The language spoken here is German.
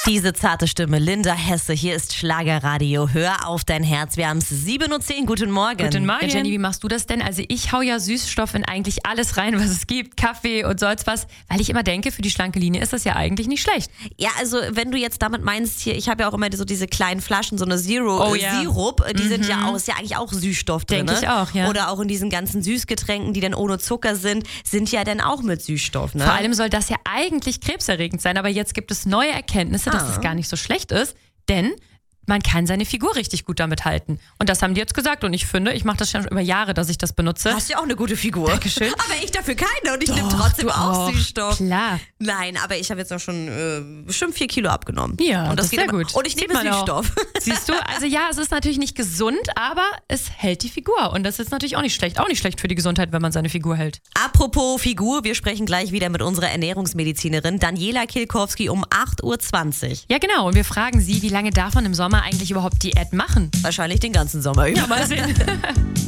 Diese zarte Stimme, Linda Hesse, hier ist Schlagerradio. Hör auf dein Herz. Wir haben es 7:10 Uhr. Guten Morgen. Guten Morgen. Jenny, wie machst du das denn? Also ich hau ja Süßstoff in eigentlich alles rein, was es gibt. Kaffee und sonst was. Weil ich immer denke, für die schlanke Linie ist das ja eigentlich nicht schlecht. Ja, also wenn du jetzt damit meinst, hier, ich habe ja auch immer so diese kleinen Flaschen, so eine Zero-Sirup, die sind ja auch, ist ja eigentlich auch Süßstoff drin. Denke ich auch, ja. Oder auch in diesen ganzen Süßgetränken, die dann ohne Zucker sind ja dann auch mit Süßstoff. Ne? Vor allem soll das ja eigentlich krebserregend sein, aber jetzt gibt es neue Erkenntnisse, dass es gar nicht so schlecht ist, denn man kann seine Figur richtig gut damit halten. Und das haben die jetzt gesagt und ich finde, ich mache das schon über Jahre, dass ich das benutze. Hast ja auch eine gute Figur. Dankeschön. Aber ich dafür keine und ich nehme trotzdem auch Süßstoff. Klar. Nein, aber ich habe jetzt auch schon bestimmt 4 Kilo abgenommen. Ja, und das ist geht sehr immer. gut. Und ich nehme Süßstoff. Siehst du, also ja, es ist natürlich nicht gesund, aber es hält die Figur. Und das ist natürlich auch nicht schlecht. Auch nicht schlecht für die Gesundheit, wenn man seine Figur hält. Apropos Figur, wir sprechen gleich wieder mit unserer Ernährungsmedizinerin Daniela Kilkowski um 8:20 Uhr. Ja, genau. Und wir fragen sie, wie lange darf man im Sommer eigentlich überhaupt Diät machen? Wahrscheinlich den ganzen Sommer über. Ja, mal sehen.